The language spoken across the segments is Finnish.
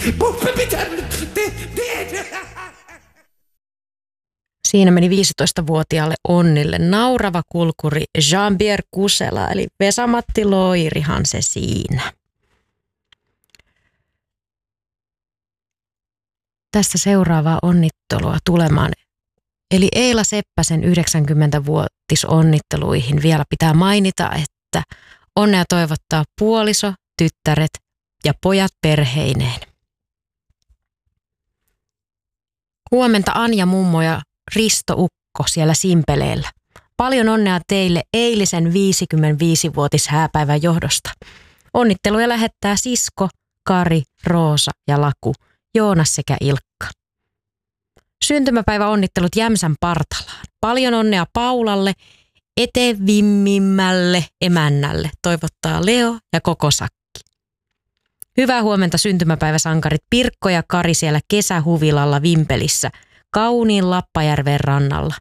Mitä nyt teet? Siinä meni 15-vuotiaalle Onnille naurava kulkuri Jean-Pierre Kusela, eli Vesa-Matti Loirihan se siinä. Tästä seuraavaa onnittelua tulemaan. Eli Eila Seppäsen 90-vuotisonnitteluihin vielä pitää mainita, että onnea toivottaa puoliso, tyttäret ja pojat perheineen. Huomenta Anja mummo ja Risto Ukko siellä Simpeleellä. Paljon onnea teille eilisen 55-vuotishääpäivän johdosta. Onnitteluja lähettää sisko, Kari, Roosa ja Laku, Joonas sekä Ilkka. Syntymäpäiväonnittelut Jämsän Partalaan. Paljon onnea Paulalle, etevimmimmälle emännälle, toivottaa Leo ja koko sakki. Hyvää huomenta syntymäpäiväsankarit Pirkko ja Kari siellä kesähuvilalla Vimpelissä, kauniin Lappajärven rannalla.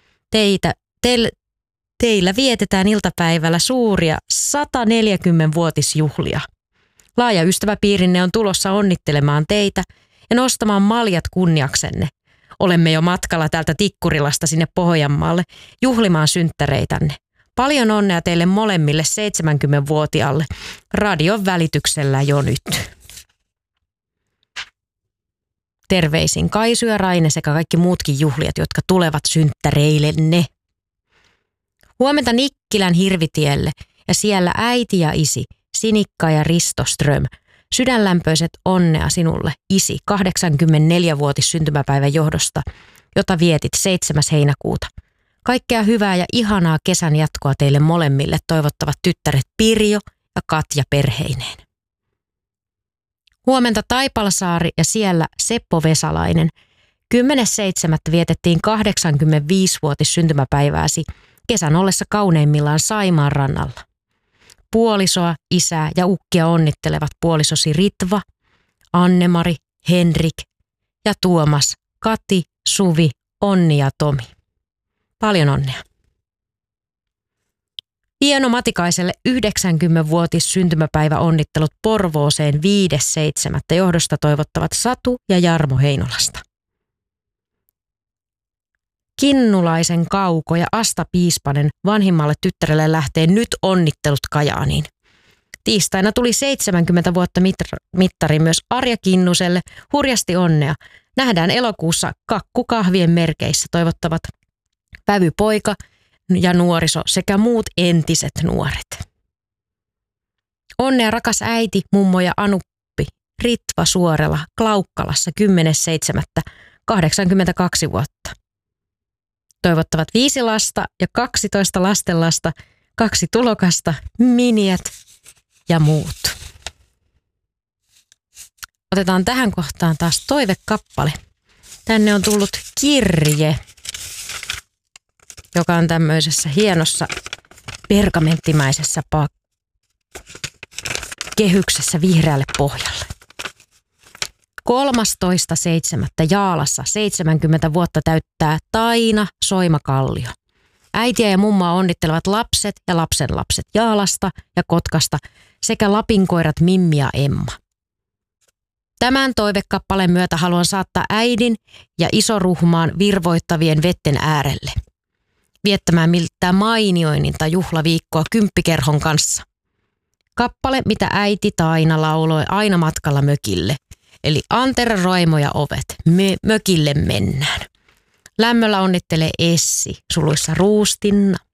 Teillä vietetään iltapäivällä suuria 140-vuotisjuhlia. Laaja ystäväpiirinne on tulossa onnittelemaan teitä ja nostamaan maljat kunniaksenne. Olemme jo matkalla täältä Tikkurilasta sinne Pohjanmaalle juhlimaan synttäreitänne. Paljon onnea teille molemmille 70-vuotiaalle radion välityksellä jo nyt. Terveisin Kaisu ja Raine sekä kaikki muutkin juhlijat, jotka tulevat synttäreillenne. Huomenta Nikkilän Hirvitielle ja siellä äiti ja isi, Sinikka ja Risto Ström. Sydänlämpöiset onnea sinulle, isi, 84-vuotis syntymäpäivän johdosta, jota vietit 7. heinäkuuta. Kaikkea hyvää ja ihanaa kesän jatkoa teille molemmille toivottavat tyttäret Pirjo ja Katja perheineen. Huomenta Taipalsaari ja siellä Seppo Vesalainen. 10.7. vietettiin 85-vuotis syntymäpäivääsi kesän ollessa kauneimmillaan Saimaan rannalla. Puolisoa, isää ja ukkia onnittelevat puolisosi Ritva, Annemari, Henrik ja Tuomas, Kati, Suvi, Onni ja Tomi. Paljon onnea. Hieno Matikaiselle 90-vuotis syntymäpäiväonnittelut Porvooseen 5.7. johdosta toivottavat Satu ja Jarmo Heinolasta. Kinnulaisen Kauko ja Asta Piispanen vanhimmalle tyttärelle lähtee nyt onnittelut Kajaaniin. Tiistaina tuli 70 vuotta mittari myös Arja Kinnuselle. Hurjasti onnea. Nähdään elokuussa kakkukahvien merkeissä toivottavat Pävy poika ja nuoriso sekä muut entiset nuoret. Onnea rakas äiti, mummo ja Anuppi, Ritva Suorela, Klaukkalassa 10.7. 82 vuotta. Toivottavat 5 lasta ja 12 lastenlasta, 2 tulokasta, miniät ja muut. Otetaan tähän kohtaan taas toivekappale. Tänne on tullut kirje, joka on tämmöisessä hienossa pergamenttimäisessä kehyksessä vihreälle pohjalle. 13.7. Jaalassa 70 vuotta täyttää Taina Soimakallio. Äitiä ja mummaa onnittelevat lapset ja lapsenlapset Jaalasta ja Kotkasta sekä Lapinkoirat Mimmi ja Emma. Tämän toivekappaleen myötä haluan saattaa äidin ja isoruhmaan virvoittavien vetten äärelle. Viettämään miltään mainioininta juhlaviikkoa Kymppikerhon kanssa. Kappale, mitä äiti Taina lauloi aina matkalla mökille. Eli Antero, Roimo ja Ovet, mökille mennään. Lämmöllä onnittelee Essi, suluissa Ruustinna.